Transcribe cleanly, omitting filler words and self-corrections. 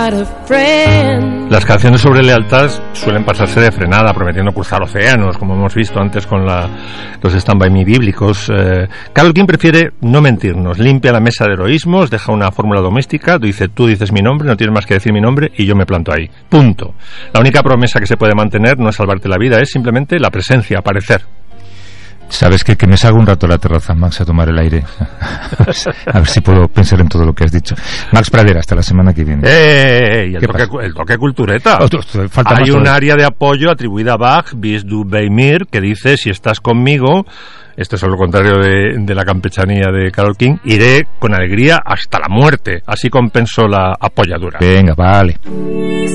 Las canciones sobre lealtad suelen pasarse de frenada, prometiendo cruzar océanos, como hemos visto antes con los Stand By Me bíblicos. Carole King prefiere no mentirnos, limpia la mesa de heroísmos, deja una fórmula doméstica, tú dices mi nombre, no tienes más que decir mi nombre y yo me planto ahí. Punto. La única promesa que se puede mantener no es salvarte la vida, es simplemente la presencia, aparecer. Sabes que me salgo un rato a la terraza, Max, a tomar el aire. A ver si puedo pensar en todo lo que has dicho. Max Pradera, hasta la semana que viene. El toque cultureta. Hay un área de apoyo atribuida a Bach, Bis du bei mir, que dice, si estás conmigo, esto es lo contrario de la campechanía de Carole King, iré con alegría hasta la muerte. Así compensó la apoyadura. Venga, vale.